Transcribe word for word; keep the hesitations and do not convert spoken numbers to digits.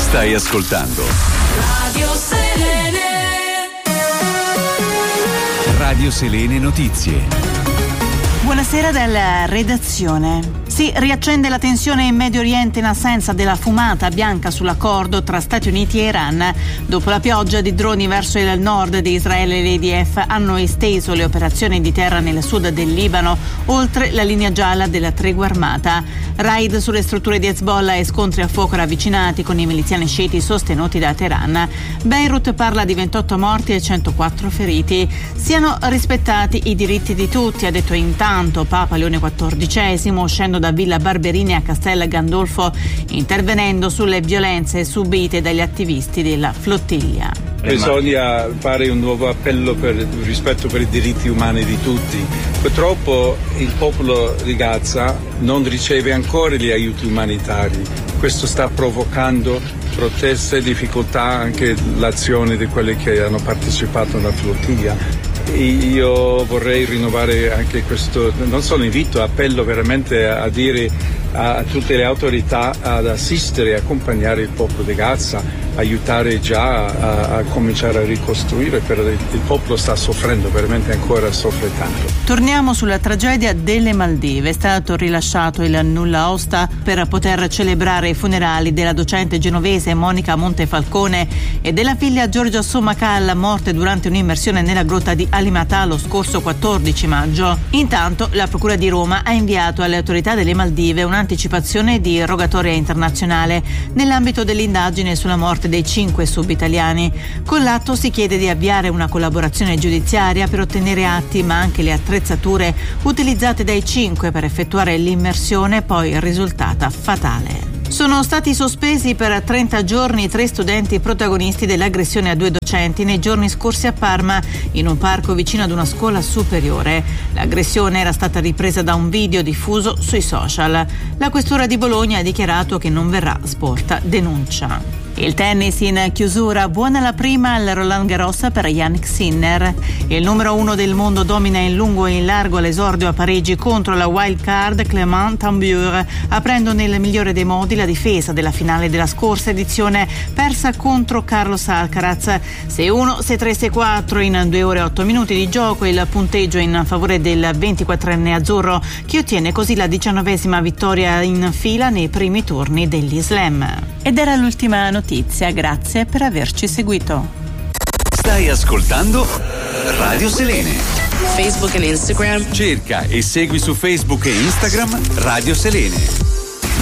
Stai ascoltando Radio Selene. Radio Selene Notizie. Buonasera dalla redazione. Si riaccende la tensione in Medio Oriente in assenza della fumata bianca sull'accordo tra Stati Uniti e Iran. Dopo la pioggia di droni verso il nord di Israele e l'I D F hanno esteso le operazioni di terra nel sud del Libano, oltre la linea gialla della tregua armata. Raid sulle strutture di Hezbollah e scontri a fuoco ravvicinati con i miliziani sciiti sostenuti da Teheran. Beirut parla di ventotto morti e centoquattro feriti. Siano rispettati i diritti di tutti, ha detto intanto Papa Leone quattordicesimo, uscendo da Villa Barberini a Castel Gandolfo, intervenendo sulle violenze subite dagli attivisti della flottiglia. Bisogna fare un nuovo appello per il rispetto per i diritti umani di tutti. Purtroppo il popolo di Gaza non riceve ancora gli aiuti umanitari. Questo sta provocando proteste e difficoltà anche l'azione di quelli che hanno partecipato alla flottiglia. Io vorrei rinnovare anche questo, non solo invito, appello veramente a dire a tutte le autorità ad assistere e accompagnare il popolo di Gaza, aiutare già a, a cominciare a ricostruire, perché il, il popolo sta soffrendo, veramente ancora soffre tanto. Torniamo sulla tragedia delle Maldive. È stato rilasciato il nulla osta per poter celebrare i funerali della docente genovese Monica Montefalcone e della figlia Giorgia Somacalla, morte durante un'immersione nella grotta di Alimatà lo scorso quattordici maggio. Intanto la Procura di Roma ha inviato alle autorità delle Maldive un'anticipazione di rogatoria internazionale nell'ambito dell'indagine sulla morte dei cinque sub-italiani. Con l'atto si chiede di avviare una collaborazione giudiziaria per ottenere atti ma anche le attrezzature utilizzate dai cinque per effettuare l'immersione, poi risultata fatale. Sono stati sospesi per trenta giorni tre studenti protagonisti dell'aggressione a due docenti nei giorni scorsi a Parma, in un parco vicino ad una scuola superiore. L'aggressione era stata ripresa da un video diffuso sui social. La questura di Bologna ha dichiarato che non verrà sporta denuncia. Il tennis in chiusura, buona la prima al Roland Garros per Jannik Sinner. Il numero uno del mondo domina in lungo e in largo all'esordio a Parigi contro la wild card Clément Tambur, aprendo nel migliore dei modi la difesa della finale della scorsa edizione persa contro Carlos Alcaraz. sei uno, sei tre, sei quattro in due ore e otto minuti di gioco, il punteggio in favore del ventiquattrenne azzurro, che ottiene così la diciannovesima vittoria in fila nei primi turni degli Slam. Ed era l'ultima notizia, grazie per averci seguito. Stai ascoltando Radio Selene. Facebook e Instagram. Cerca e segui su Facebook e Instagram Radio Selene.